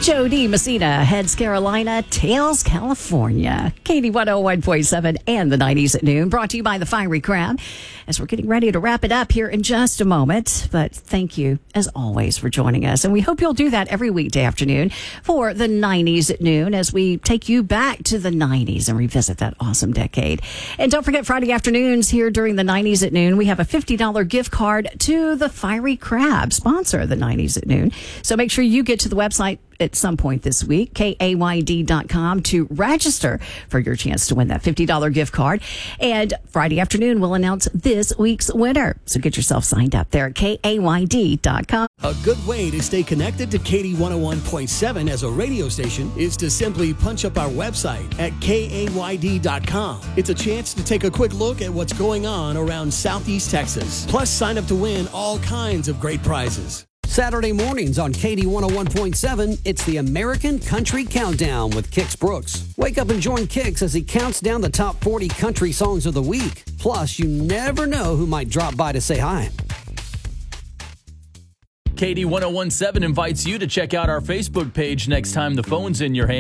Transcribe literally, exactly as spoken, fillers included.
Jody Messina, Heads Carolina, Tails California. Katie one oh one point seven and the nineties at noon, brought to you by the Fiery Crab. As we're getting ready to wrap it up here in just a moment, but thank you as always for joining us. And we hope you'll do that every weekday afternoon for the nineties at noon as we take you back to the nineties and revisit that awesome decade. And don't forget Friday afternoons here during the nineties at noon, we have a fifty dollars gift card to the Fiery Crab, sponsor of the nineties at noon. So make sure you get to the website at some point this week, K A Y D dot com, to register for your chance to win that fifty dollars gift card. And Friday afternoon, we'll announce this week's winner. So get yourself signed up there at K A Y D dot com. A good way to stay connected to Katie one oh one point seven as a radio station is to simply punch up our website at K A Y D dot com. It's a chance to take a quick look at what's going on around Southeast Texas. Plus, sign up to win all kinds of great prizes. Saturday mornings on Katie one oh one point seven, it's the American Country Countdown with Kix Brooks. Wake up and join Kix as he counts down the top forty country songs of the week. Plus, you never know who might drop by to say hi. Katie one oh one point seven invites you to check out our Facebook page next time the phone's in your hand.